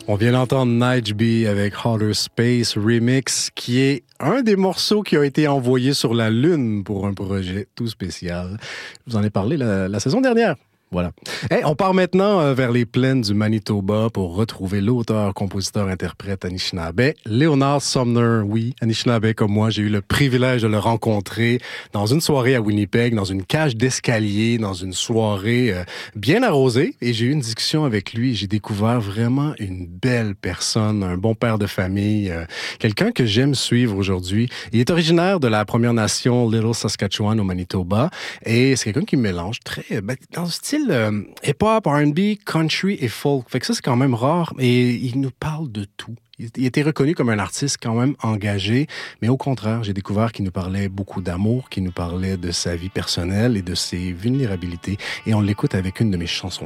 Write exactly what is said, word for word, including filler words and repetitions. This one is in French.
On vient d'entendre Nige avec Outer Space Remix, qui est un des morceaux qui a été envoyé sur la Lune pour un projet tout spécial. Je vous en ai parlé la, la saison dernière. Voilà. Hey, on part maintenant euh, vers les plaines du Manitoba pour retrouver l'auteur, compositeur, interprète Anishinaabe, Leonard Sumner. Oui, Anishinaabe comme moi, j'ai eu le privilège de le rencontrer dans une soirée à Winnipeg, dans une cage d'escalier, dans une soirée euh, bien arrosée. Et j'ai eu une discussion avec lui. J'ai découvert vraiment une belle personne, un bon père de famille, euh, quelqu'un que j'aime suivre aujourd'hui. Il est originaire de la Première Nation Little Saskatchewan au Manitoba. Et c'est quelqu'un qui mélange très, ben, dans le style Euh, hip-hop, R and B, country et folk. Fait que ça, c'est quand même rare. Et il nous parle de tout. Il était reconnu comme un artiste quand même engagé, mais au contraire, j'ai découvert qu'il nous parlait beaucoup d'amour, qu'il nous parlait de sa vie personnelle et de ses vulnérabilités. Et on l'écoute avec une de mes chansons